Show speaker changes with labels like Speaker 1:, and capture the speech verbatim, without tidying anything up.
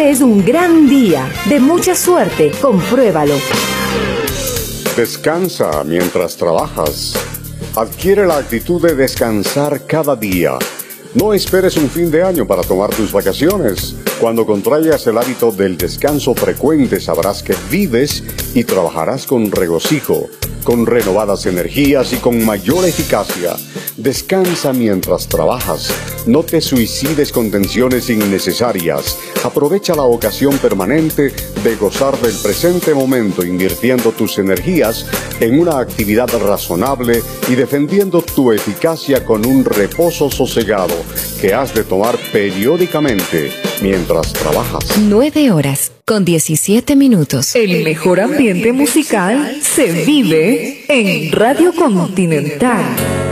Speaker 1: Este es un gran día, de mucha suerte, compruébalo.
Speaker 2: Descansa mientras trabajas. Adquiere la actitud de descansar cada día. No esperes un fin de año para tomar tus vacaciones. Cuando contraigas el hábito del descanso frecuente, sabrás que vives y trabajarás con regocijo, con renovadas energías y con mayor eficacia. Descansa mientras trabajas. No te suicides con tensiones innecesarias. Aprovecha la ocasión permanente de gozar del presente momento, invirtiendo tus energías en una actividad razonable y defendiendo tu eficacia con un reposo sosegado que has de tomar periódicamente mientras trabajas.
Speaker 3: Nueve horas con diecisiete minutos.
Speaker 1: El mejor ambiente musical se vive en Radio Continental.